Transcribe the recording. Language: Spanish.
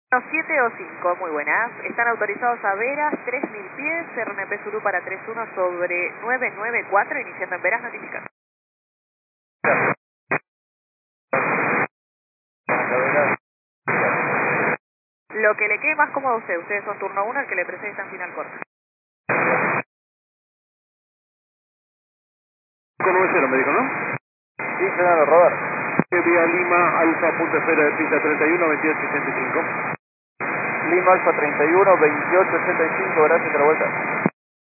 7 o 5, muy buenas. Están autorizados a veras, 3000 pies, RNP Zulu para 31 sobre 994, iniciando en veras, notificando. Lo que le quede más cómodo a usted, ustedes son turno 1, el que le precede en final corto. Con 90 me dijo, ¿no? Sí, claro, Robert. Vía Lima, Alfa, punto esfera de pista 31, 2885. Lima Alfa 31, 2885, gracias, otra vuelta.